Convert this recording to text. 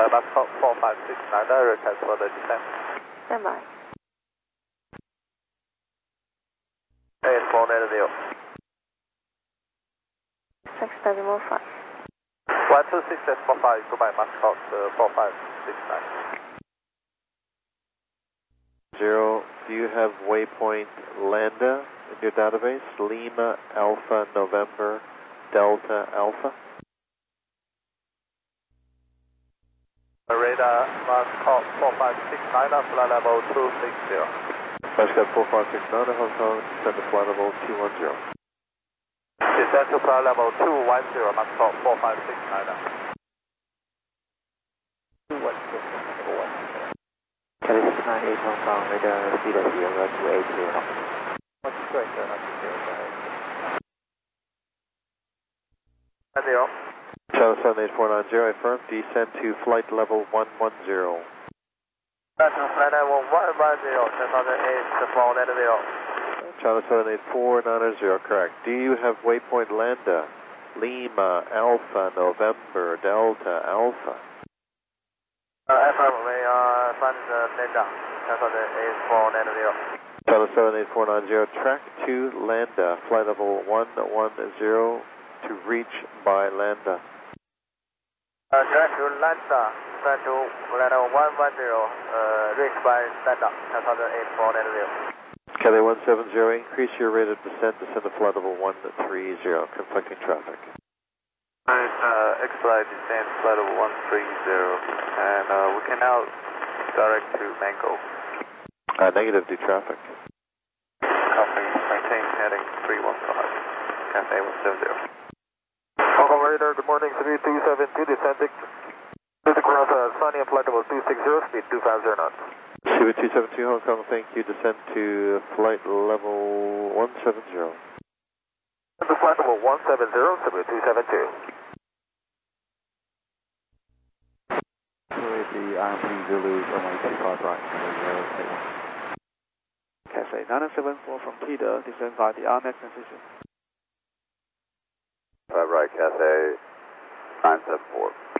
bus call 4569, request for the descent. Stand by. 8490. 6.05. 126.45, goodbye, bus call 4569. 0, do you have waypoint Lambda in your database? Lima Alpha November Delta Alpha? Radar, bus call 4569, flight level 260. Bashkat 4569, Hong Kong, descend to flight level 210. Descend to flight level 210, bus call 4569. Kelly 698 Hong Kong, radar speed at 0280. That's great, sir. Radio. Channel 78490, affirm, descend to flight level 110. Flight level 110, 1008, Channel 78490, correct. Do you have waypoint Lambda, Lima Alpha November Delta Alpha? FM, we are flying Lambda, 1008, 490. Channel 78490, track to Lambda, flight level 110 to reach by Lambda. Track to Lambda, flight to level 110, reach by Lambda, 1008, 490. Kelly 170, increase your rate of descent to flight level 130, conflicting traffic. Expedite descent, flight level 130, and we can now direct to Mango. Negative, do traffic. Copy, maintain heading 315, Cafe 170. Hong Kong radar, good morning, 3272, descending to the ground, Sunny, flight level 260, speed 250 knots. Shiba 272 Hong Kong, thank you, descend to flight level 170. The flight level 170, Shiba 272. With the RMP Zulu, runway 25 right, 081. Cathay 974 from TIDA, descend by the RMAX transition. Right, Cathay 974.